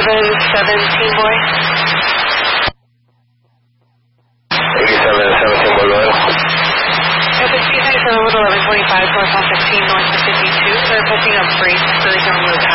17 boy. 8717 Boulevard. Open Tuesday, so 1125, north 115, north of 52. They're picking up freight for Young Road